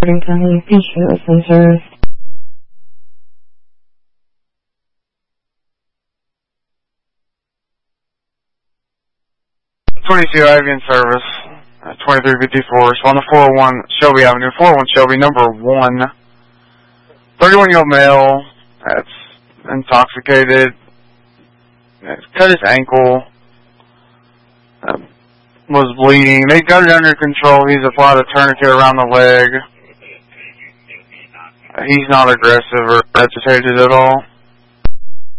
Incoming patient center. 22 Avian Service, 2354, respond to 401 Shelby Avenue, 401 Shelby, number 1. 31-year-old male that's intoxicated, cut his ankle, was bleeding. They got it under control. He's applied a tourniquet around the leg. He's not aggressive or agitated at all.